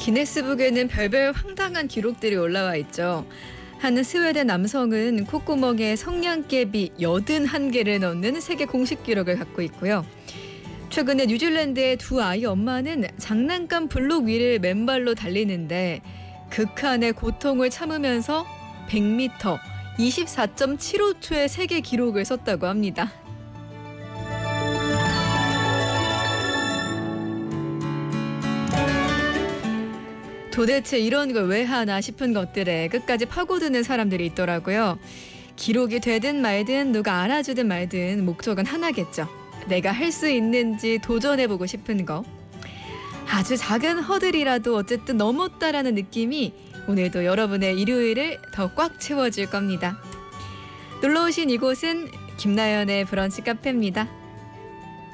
기네스북에는 별별 황당한 기록들이 올라와 있죠. 한 스웨덴 남성은 콧구멍에 성냥개비 81개를 넣는 세계 공식 기록을 갖고 있고요. 최근에 뉴질랜드의 두 아이 엄마는 장난감 블록 위를 맨발로 달리는데 극한의 고통을 참으면서 100m 24.75초의 세계 기록을 썼다고 합니다. 도대체 이런 걸 왜 하나 싶은 것들에 끝까지 파고드는 사람들이 있더라고요. 기록이 되든 말든 누가 알아주든 말든 목적은 하나겠죠. 내가 할 수 있는지 도전해보고 싶은 거. 아주 작은 허들이라도 어쨌든 넘었다라는 느낌이 오늘도 여러분의 일요일을 더 꽉 채워줄 겁니다. 놀러오신 이곳은 김나연의 브런치 카페입니다.